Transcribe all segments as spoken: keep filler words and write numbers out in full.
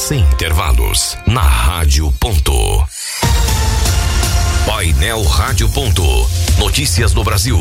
sem intervalos, na Rádio Ponto. Painel Rádio Ponto. Notícias do Brasil.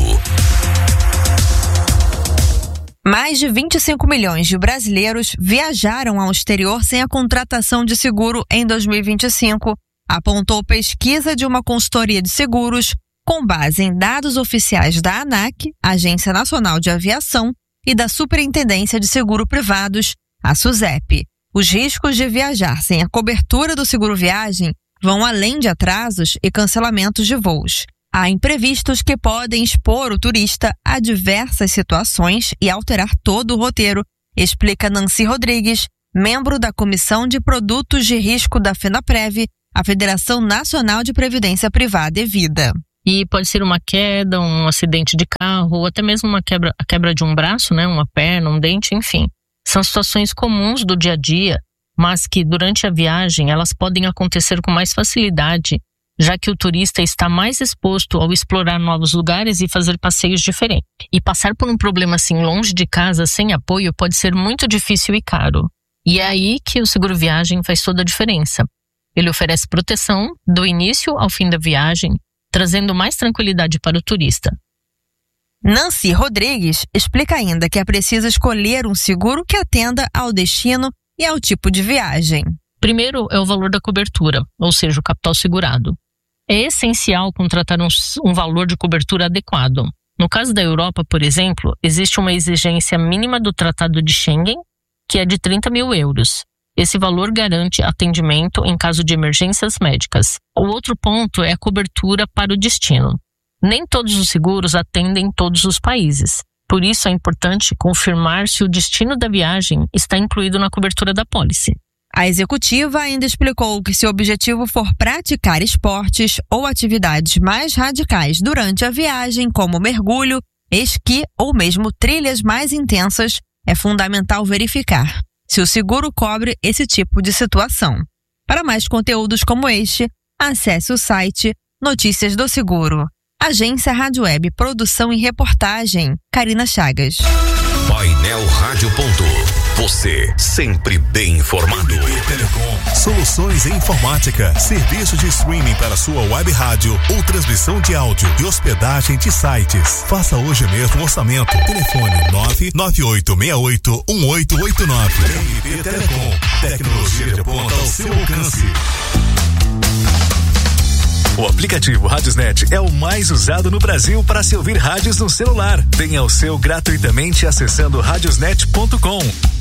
Mais de vinte e cinco milhões de brasileiros viajaram ao exterior sem a contratação de seguro em dois mil e vinte e cinco, apontou pesquisa de uma consultoria de seguros com base em dados oficiais da ANAC, Agência Nacional de Aviação, e da Superintendência de Seguro Privados, a SUSEP. Os riscos de viajar sem a cobertura do seguro viagem vão além de atrasos e cancelamentos de voos. Há imprevistos que podem expor o turista a diversas situações e alterar todo o roteiro, explica Nancy Rodrigues, membro da Comissão de Produtos de Risco da FENAPREV, a Federação Nacional de Previdência Privada e Vida. E pode ser uma queda, um acidente de carro, ou até mesmo uma quebra, a quebra de um braço, né, uma perna, um dente, enfim. São situações comuns do dia a dia, mas que durante a viagem elas podem acontecer com mais facilidade, já que o turista está mais exposto ao explorar novos lugares e fazer passeios diferentes. E passar por um problema assim longe de casa, sem apoio, pode ser muito difícil e caro. E é aí que o seguro viagem faz toda a diferença. Ele oferece proteção do início ao fim da viagem, trazendo mais tranquilidade para o turista. Nancy Rodrigues explica ainda que é preciso escolher um seguro que atenda ao destino e ao tipo de viagem. Primeiro é o valor da cobertura, ou seja, o capital segurado. É essencial contratar um, um valor de cobertura adequado. No caso da Europa, por exemplo, existe uma exigência mínima do Tratado de Schengen, que é de trinta mil euros. Esse valor garante atendimento em caso de emergências médicas. O outro ponto é a cobertura para o destino. Nem todos os seguros atendem todos os países. Por isso é importante confirmar se o destino da viagem está incluído na cobertura da pólice. A executiva ainda explicou que se o objetivo for praticar esportes ou atividades mais radicais durante a viagem, como mergulho, esqui ou mesmo trilhas mais intensas, é fundamental verificar se o seguro cobre esse tipo de situação. Para mais conteúdos como este, acesse o site Notícias do Seguro. Agência Rádio Web, produção e reportagem, Karina Chagas. Painel Rádio Ponto. Você sempre bem informado. Telecom. Soluções em informática. Serviço de streaming para sua web rádio ou transmissão de áudio e hospedagem de sites. Faça hoje mesmo um orçamento. Telefone nove nove oito seis oito um oito oito nove. M P Telecom. Tecnologia de ponta ao seu alcance. O aplicativo Radiosnet é o mais usado no Brasil para se ouvir rádios no celular. Tenha o seu gratuitamente acessando radiosnet ponto com.